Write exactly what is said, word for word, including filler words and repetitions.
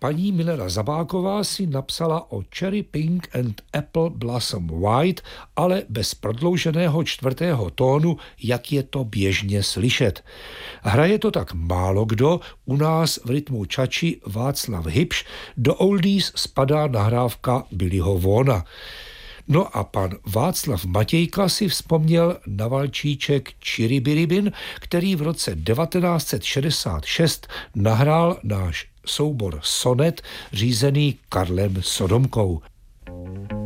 paní Milena Zabáková si napsala o Cherry Pink and Apple Blossom White, ale bez prodlouženého čtvrtého tónu, jak je to běžně slyšet. Hraje to tak málo kdo, u nás v rytmu čači Václav Hybš, do oldies spadá nahrávka Billyho Vaughna. No a pan Václav Matějka si vzpomněl na valčíček Čiribiribin, který v roce devatenáct set šedesát šest nahrál náš soubor Sonet, řízený Karlem Sodomkou.